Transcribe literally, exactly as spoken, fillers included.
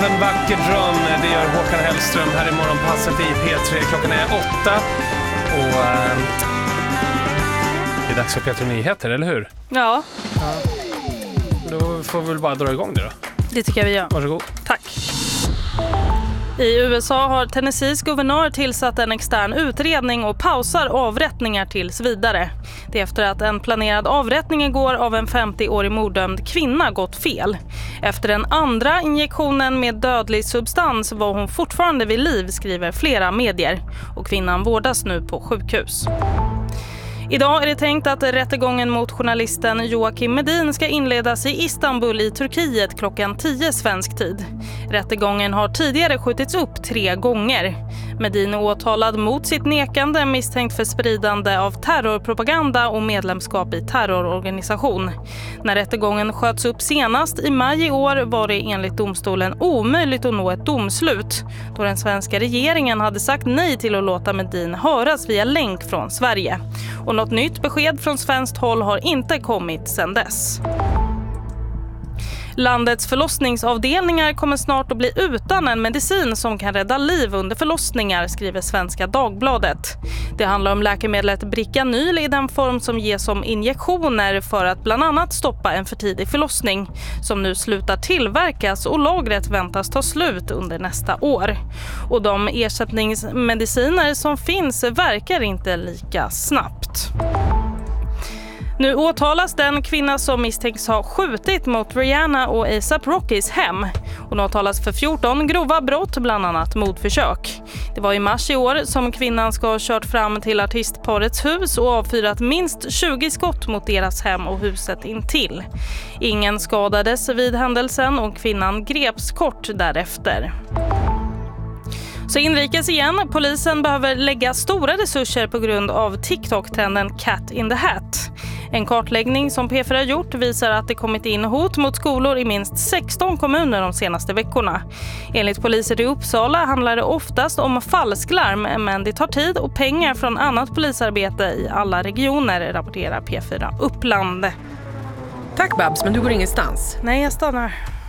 En vacker dröm, det gör Håkan Hellström här i morgonpasset i P tre. Klockan är åtta och äh, det är dags för P tre Nyheter, eller hur? Ja. ja. Då får vi väl bara dra igång det då. Det tycker jag vi gör. Varsågod. Tack. I U S A har Tennessees guvernör tillsatt en extern utredning och pausar avrättningar tills vidare. Det är efter att en planerad avrättning igår av en femtioårig morddömd kvinna gått fel. Efter den andra injektionen med dödlig substans var hon fortfarande vid liv, skriver flera medier. Och kvinnan vårdas nu på sjukhus. Idag är det tänkt att rättegången mot journalisten Joakim Medin ska inledas i Istanbul i Turkiet klockan tio svensk tid. Rättegången har tidigare skjutits upp tre gånger. Medin är åtalad mot sitt nekande, misstänkt för spridande av terrorpropaganda och medlemskap i terrororganisation. När rättegången sköts upp senast i maj i år var det enligt domstolen omöjligt att nå ett domslut, då den svenska regeringen hade sagt nej till att låta Medin höras via länk från Sverige. Och något nytt besked från svenskt håll har inte kommit sedan dess. Landets förlossningsavdelningar kommer snart att bli utan en medicin som kan rädda liv under förlossningar, skriver Svenska Dagbladet. Det handlar om läkemedlet Bricanyl i den form som ges som injektioner för att bland annat stoppa en för tidig förlossning, som nu slutar tillverkas och lagret väntas ta slut under nästa år. Och de ersättningsmediciner som finns verkar inte lika snabbt. Nu åtalas den kvinna som misstänks ha skjutit mot Rihanna och A$AP Rockys hem. Hon åtalas för fjorton grova brott, bland annat mordförsök. Det var i mars i år som kvinnan ska ha kört fram till artistparets hus och avfyrat minst tjugo skott mot deras hem och huset intill. Ingen skadades vid händelsen och kvinnan greps kort därefter. Så inrikes igen, polisen behöver lägga stora resurser på grund av TikTok-trenden Cat in the Hat. En kartläggning som P fyra gjort visar att det kommit in hot mot skolor i minst sexton kommuner de senaste veckorna. Enligt poliser i Uppsala handlar det oftast om falsklarm, men det tar tid och pengar från annat polisarbete i alla regioner, rapporterar P fyra Uppland. Tack Babs, men du går ingenstans. Nej, jag stannar.